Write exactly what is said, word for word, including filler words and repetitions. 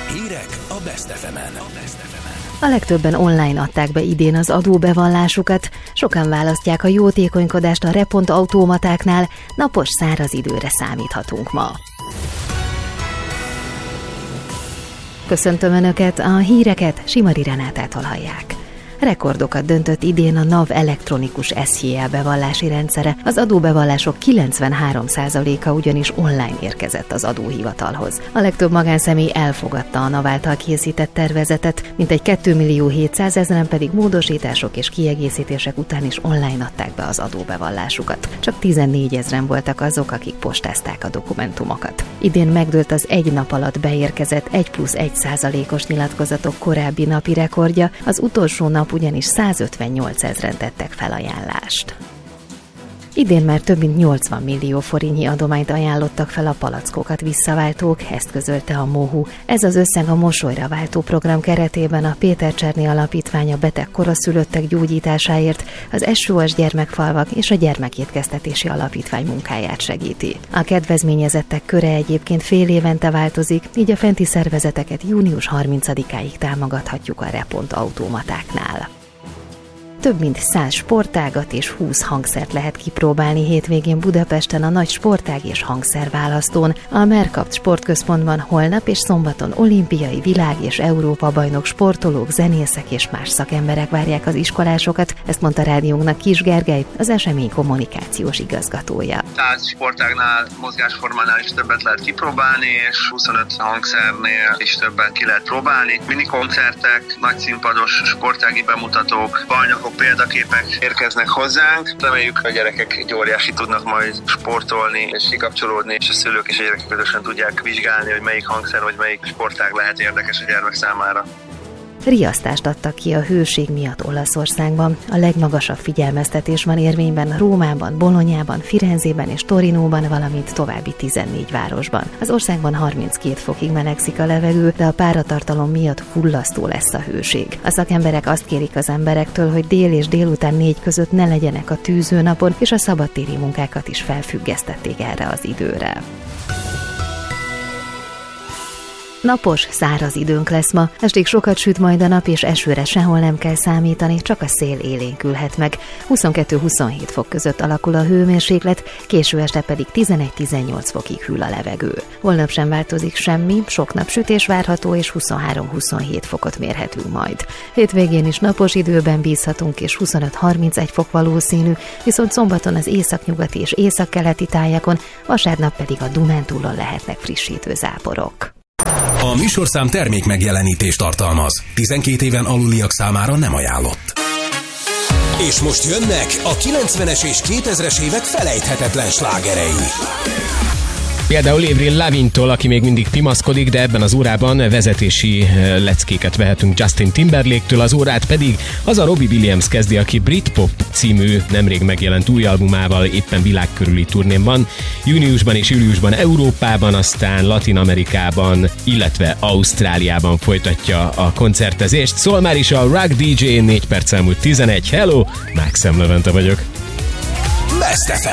Hírek a Best ef emen. A legtöbben online adták be idén az adóbevallásukat, sokan választják a jótékonykodást a repont automatáknál, napos száraz időre számíthatunk ma. Köszöntöm Önöket, a híreket Simari Renátától hallják. Rekordokat döntött idén a NAV elektronikus es jé á bevallási rendszere, az adóbevallások kilencvenhárom százaléka ugyanis online érkezett az adóhivatalhoz. A legtöbb magánszemély elfogadta a NAV által készített tervezetet, mintegy két millió hétszázezren pedig módosítások és kiegészítések után is online adták be az adóbevallásukat. Csak tizennégyezren voltak azok, akik postázták a dokumentumokat. Idén megdőlt az egy nap alatt beérkezett egy plusz egy százalékos nyilatkozatok korábbi napi rekordja, az utolsó nap ugyanis százötvennyolcezren tettek felajánlást. Idén már több mint nyolcvan millió forintnyi adományt ajánlottak fel a palackokat visszaváltók, ezt közölte a MOHU. Ez az összeg a Mosolyra váltó program keretében a Péter Cserné Alapítvány a beteg koraszülöttek gyógyításáért, az es o es gyermekfalvak és a Gyermekétkeztetési Alapítvány munkáját segíti. A kedvezményezettek köre egyébként fél évente változik, így a fenti szervezeteket június harmincadikáig támogathatjuk a repont automatáknál. Több mint száz sportágat és húsz hangszert lehet kipróbálni hétvégén Budapesten a nagy sportág és hangszerválasztón. A Mercapt Sportközpontban holnap és szombaton olimpiai, világ és Európa bajnok sportolók, zenészek és más szakemberek várják az iskolásokat, ezt mondta rádiónknak Kis Gergely, az esemény kommunikációs igazgatója. száz sportágnál, mozgásformánál is többet lehet kipróbálni, és huszonöt hangszernél is többet ki lehet próbálni. Minikoncertek, nagyszínpados sportági bemutatók, bajnokok, példaképek érkeznek hozzánk. Reméljük, hogy a gyerekek egy óriási tudnak majd sportolni és kikapcsolódni, és a szülők és a gyerekek közösen tudják vizsgálni, hogy melyik hangszer vagy melyik sportág lehet érdekes a gyermek számára. Riasztást adtak ki a hőség miatt Olaszországban. A legmagasabb figyelmeztetés van érvényben Rómában, Bolonyában, Firenzében és Torinóban, valamint további tizennégy városban. Az országban harminckét fokig melegszik a levegő, de a páratartalom miatt fullasztó lesz a hőség. A szakemberek azt kérik az emberektől, hogy dél és délután négy között ne legyenek a tűzőnapon, és a szabadtéri munkákat is felfüggesztették erre az időre. Napos, száraz időnk lesz ma, estig sokat süt majd a nap, és esőre sehol nem kell számítani, csak a szél élénkülhet meg. huszonkettő-huszonhét fok között alakul a hőmérséklet, késő este pedig tizenegy-tizennyolc fokig hűl a levegő. Holnap sem változik semmi, sok napsütés várható, és huszonhárom-huszonhét fokot mérhetünk majd. Hétvégén is napos időben bízhatunk, és huszonöt-harmincegy fok valószínű, viszont szombaton az északnyugati és északkeleti tájakon, vasárnap pedig a Dunántúlon lehetnek frissítő záporok. A műsorszám termék megjelenítést tartalmaz. tizenkét éven aluliak számára nem ajánlott. És most jönnek a kilencvenes és kétezres évek felejthetetlen slágerei. Például Avril Lavigne-tól, aki még mindig pimaszkodik, de ebben az órában vezetési leckéket vehetünk Justin Timberlake-től, az órát pedig az a Robbie Williams kezdi, aki Britpop című nemrég megjelent új albumával éppen világkörüli turnén van. Júniusban és júliusban Európában, aztán Latin-Amerikában, illetve Ausztráliában folytatja a koncertezést. Szól már is a Rock dé dzsé, négy perc elmúlt tizenegy. Hello, Mákszem Levente vagyok. Best ef em.